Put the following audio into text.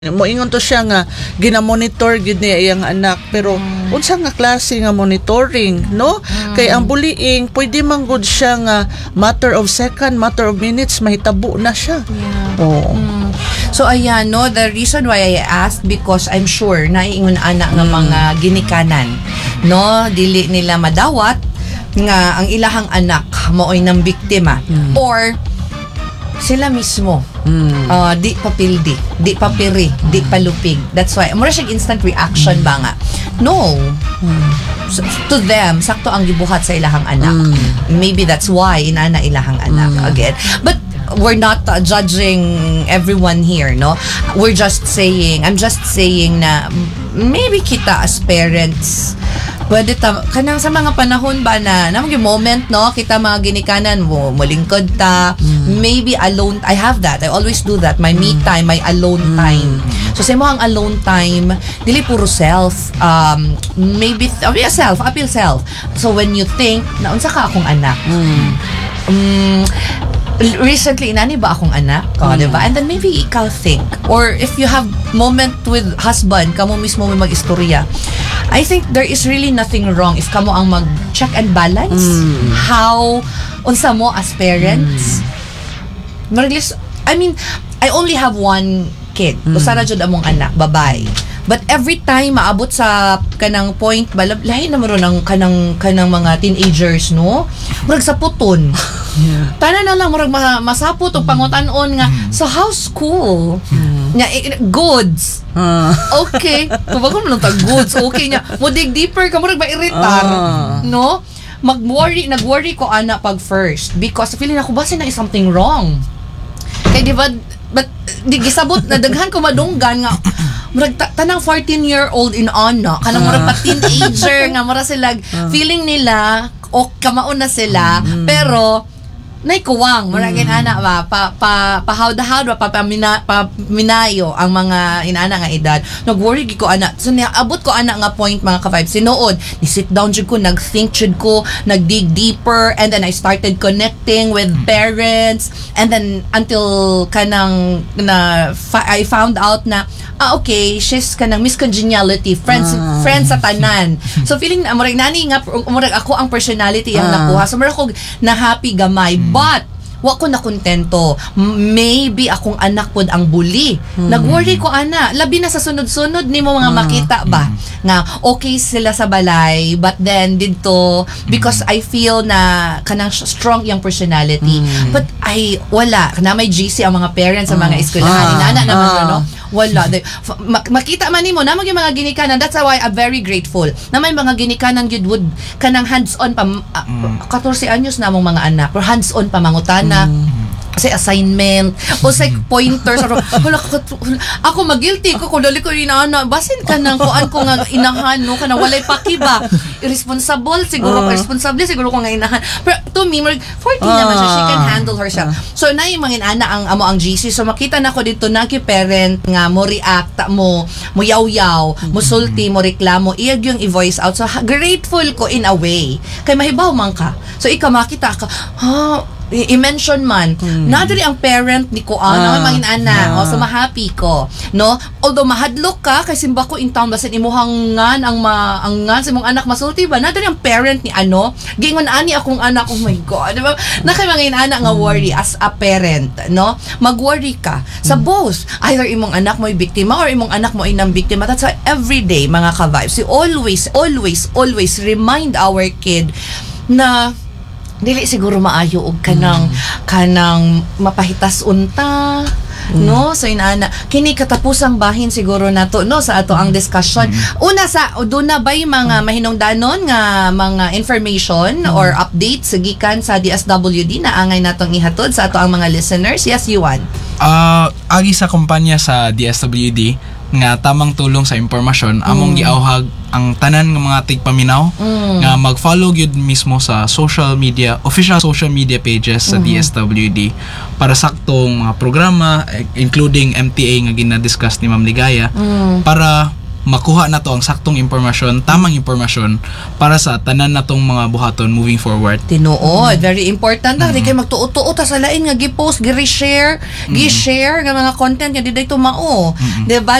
Moingon to siya nga ginamonitor gid niya iyang anak pero unsa nga klase nga monitoring no kay ang bullying pwede man gud siya nga matter of second, matter of minutes mahitabo na siya. So ayan no, the reason why I asked because I'm sure naiingon anak nga mga ginikanan no dili nila madawat nga ang ilahang anak maoy nang biktima or sila mismo di papildi, di papiri, di palupig. That's why mura siya instant reaction ba nga no to them sakto ang gibuhat sa ilahang anak. Maybe that's why inana ilahang anak again, but we're not judging everyone here, no? We're just saying, I'm just saying na maybe kita as parents pwede kanang sa mga panahon ba na namang moment no kita mga ginikanan mo molingkod ta maybe alone. I have that, I always do that, my me time, my alone time. So sa mo ang alone time dili puro self, maybe appeal self. So when you think na unsa ka akong anak, recently inani ba akong anak ko, diba? And then maybe ikaw think, or if you have moment with husband kamo mismo may mag-istorya, I think there is really nothing wrong if kamo ang mag-check and balance how unsa mo as parents. I mean, I only have one kid. Usa ra jud among anak, babae. But every time maabot sa kanang point lahi na mo ng kanang mga teenagers no, murag sa puton. Tanan na lang murag masapot og pangutan-on nga so how's school? Nya goods. Okay, tubagon mo lang tag goods. Okay nya mo dig deeper ka murag mairitar. No? Nag-worry ko ana pag first because feeling ako base na is something wrong. Kay di ba but di gisabot na daghan ko madunggan nga murag tanang 14-year-old in ana kanang murag pa teenager nga mura sila feeling nila o kamaon na sila pero naikuwang murag inana ba pahawda-hawda paminayo ang mga inana nga edad. Nag-worry ko ana so abot ko ana nga point mga ka-vibe sinuod ni sit down jud ko nag-think jud ko nag-dig deeper and then I started connecting with parents and then until kanang I found out na okay she's kanang miscongeniality friends sa tanan. So feeling na murag nani nga murag ako ang personality ang nakuha so murag ko na happy gamay. But wa ko na kontento. Maybe akong anak pod ang bully. Nag-worry ko ana, labi na sa sunod-sunod nimo mga makita ba nga okay sila sa balay but then didto because I feel na kanang strong yung personality. But wala na may GC ang mga parents sa mga eskwelahan. Inana naman no. Wala. Makita man nimo namang yung mga ginikanan. That's why I'm very grateful. Na may mga ginikanan gyud would kanang hands-on pa 14 anyos na among mga anak. Pero hands-on pa mangutana. Kasi assignment o sa pointers ako mag-guilty ko kung dali ko inaana basin ka nang kuan ko nga inahan no kanang walay paki ba irresponsible siguro responsable siguro ko nga inahan pero to me 14 naman siya she can handle herself so na yung mga inaana ang amo ang GC so makita na ko dito na parent nga mo react mo yaw-yaw mo sulti mo reklamo iyag yung i-voice out so grateful ko in a way kay mahibaw man ka so ikaw makita ka i-mention man nadiri ang parent ni ko na mangin ana so ma-happy ko no although mahadlok ka kay simba ko in town basin imuhangan ang ngan sa imong anak masulti ba nadiri ang parent ni gingon ani akong anak oh my god diba na kay mangin ana nga worry as a parent no mag-worry ka sa both either imong anak mo ay biktima or imong anak mo ay nang biktima. That's why every day mga ka-vibes we always remind our kid na dili siguro maayo og kanang mapahitas unta no so inana kini katapusang bahin siguro nato no sa ato ang discussion una sa duna bay mga mahinungdanon nga mga information or updates gikan sa DSWD na angay natong ihatod sa ato ang mga listeners. Yes, Yuan. Agi sa kumpanya sa DSWD nga tamang tulong sa impormasyon among giawhag ang tanan ng mga tigpaminaw nga mag-follow gyud mismo sa official social media pages sa DSWD para saktong mga programa including MTA nga gina-discuss ni Ma'am Ligaya para makuha na to ang saktong impormasyon, tamang impormasyon para sa tanan natong mga buhaton moving forward. Tinuod, very important na. Di kayo magtuot-tuot sa lain nga gi-post, gi-share nga mga content nga di day tumao. Diba?